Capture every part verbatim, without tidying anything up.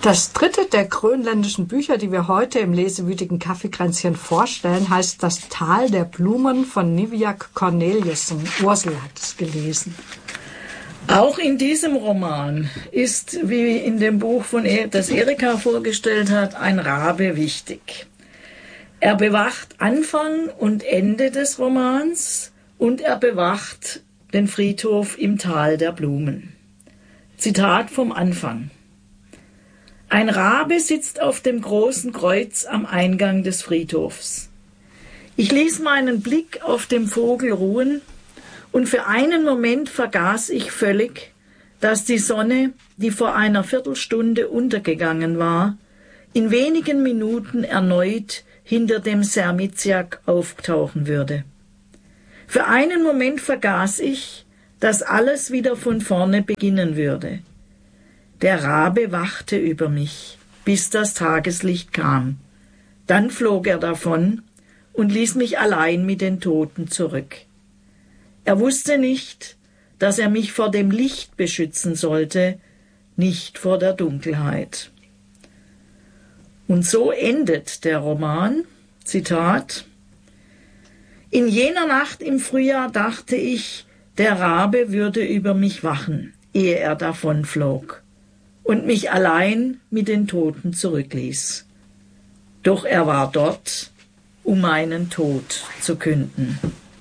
Das dritte der grönländischen Bücher, die wir heute im lesewütigen Kaffeekränzchen vorstellen, heißt Das Tal der Blumen von Niviaq Korneliussen. Ursel hat es gelesen. Auch in diesem Roman ist, wie in dem Buch, von er, das Erika vorgestellt hat, ein Rabe wichtig. Er bewacht Anfang und Ende des Romans und er bewacht den Friedhof im Tal der Blumen. Zitat vom Anfang. Ein Rabe sitzt auf dem großen Kreuz am Eingang des Friedhofs. Ich ließ meinen Blick auf dem Vogel ruhen und für einen Moment vergaß ich völlig, dass die Sonne, die vor einer Viertelstunde untergegangen war, in wenigen Minuten erneut hinter dem Sermitsiaq auftauchen würde. Für einen Moment vergaß ich, dass alles wieder von vorne beginnen würde. Der Rabe wachte über mich, bis das Tageslicht kam. Dann flog er davon und ließ mich allein mit den Toten zurück. Er wusste nicht, dass er mich vor dem Licht beschützen sollte, nicht vor der Dunkelheit. Und so endet der Roman, Zitat: In jener Nacht im Frühjahr dachte ich, der Rabe würde über mich wachen, ehe er davonflog und mich allein mit den Toten zurückließ. Doch er war dort, um meinen Tod zu künden.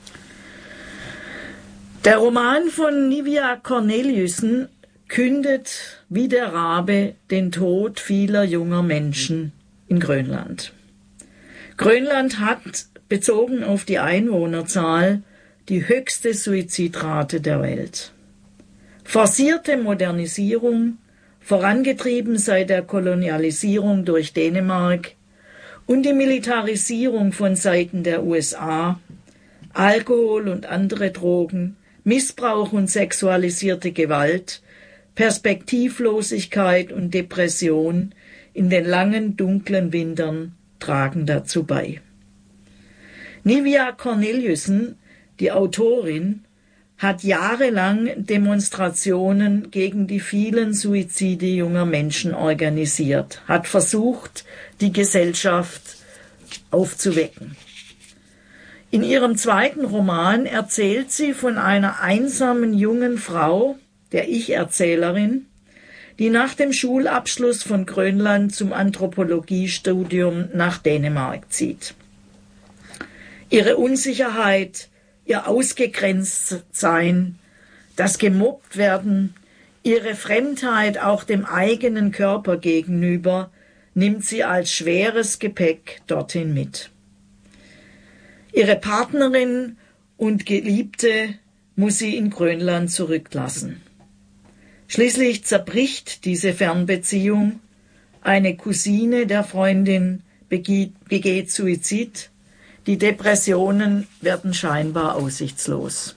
Der Roman von Niviaq Korneliussen kündet wie der Rabe den Tod vieler junger Menschen in Grönland. Grönland hat, bezogen auf die Einwohnerzahl, die höchste Suizidrate der Welt. Forcierte Modernisierung, vorangetrieben seit der Kolonialisierung durch Dänemark und die Militarisierung von Seiten der U S A, Alkohol und andere Drogen, Missbrauch und sexualisierte Gewalt, Perspektivlosigkeit und Depression in den langen, dunklen Wintern tragen dazu bei. Niviaq Korneliussen, die Autorin, hat jahrelang Demonstrationen gegen die vielen Suizide junger Menschen organisiert, hat versucht, die Gesellschaft aufzuwecken. In ihrem zweiten Roman erzählt sie von einer einsamen jungen Frau, der Ich-Erzählerin, die nach dem Schulabschluss von Grönland zum Anthropologiestudium nach Dänemark zieht. Ihre Unsicherheit, ihr Ausgegrenztsein, das Gemobbt-Werden, ihre Fremdheit auch dem eigenen Körper gegenüber nimmt sie als schweres Gepäck dorthin mit. Ihre Partnerin und Geliebte muss sie in Grönland zurücklassen. Schließlich zerbricht diese Fernbeziehung, eine Cousine der Freundin begeht Suizid, die Depressionen werden scheinbar aussichtslos.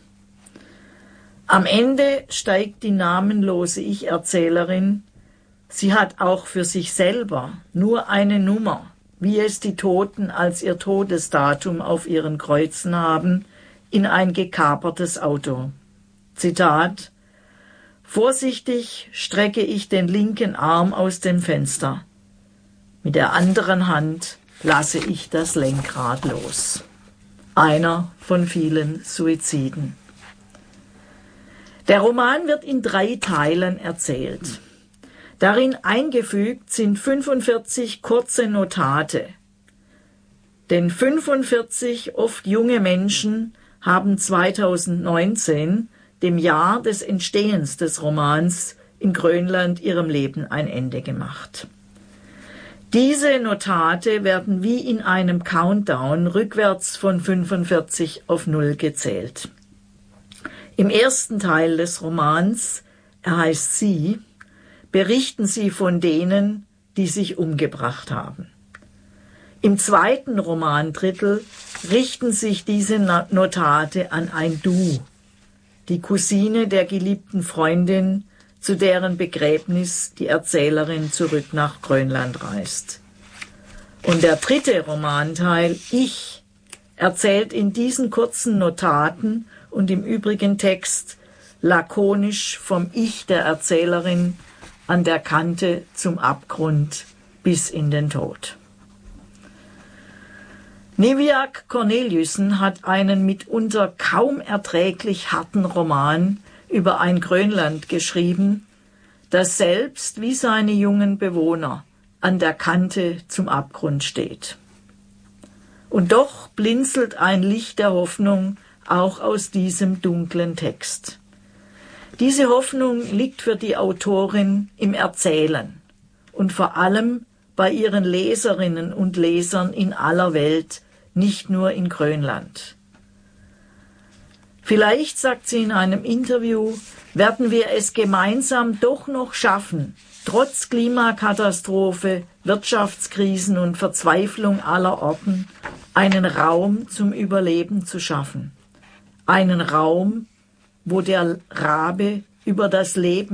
Am Ende steigt die namenlose Ich-Erzählerin, sie hat auch für sich selber nur eine Nummer, wie es die Toten als ihr Todesdatum auf ihren Kreuzen haben, in ein gekapertes Auto. Zitat: Vorsichtig strecke ich den linken Arm aus dem Fenster. Mit der anderen Hand lasse ich das Lenkrad los. Einer von vielen Suiziden. Der Roman wird in drei Teilen erzählt. Darin eingefügt sind fünfundvierzig kurze Notate. Denn fünfundvierzig oft junge Menschen haben zweitausendneunzehn, dem Jahr des Entstehens des Romans, in Grönland ihrem Leben ein Ende gemacht. Diese Notate werden wie in einem Countdown rückwärts von fünfundvierzig auf null gezählt. Im ersten Teil des Romans, er heißt Sie, berichten sie von denen, die sich umgebracht haben. Im zweiten Romandrittel richten sich diese Notate an ein Du, die Cousine der geliebten Freundin, zu deren Begräbnis die Erzählerin zurück nach Grönland reist. Und der dritte Romanteil, Ich, erzählt in diesen kurzen Notaten und im übrigen Text lakonisch vom Ich der Erzählerin an der Kante zum Abgrund bis in den Tod. Niviaq Korneliussen hat einen mitunter kaum erträglich harten Roman über ein Grönland geschrieben, das selbst wie seine jungen Bewohner an der Kante zum Abgrund steht. Und doch blinzelt ein Licht der Hoffnung auch aus diesem dunklen Text. Diese Hoffnung liegt für die Autorin im Erzählen und vor allem bei ihren Leserinnen und Lesern in aller Welt, nicht nur in Grönland. Vielleicht, sagt sie in einem Interview, werden wir es gemeinsam doch noch schaffen, trotz Klimakatastrophe, Wirtschaftskrisen und Verzweiflung aller Orten, einen Raum zum Überleben zu schaffen. Einen Raum, wo der Rabe über das Leben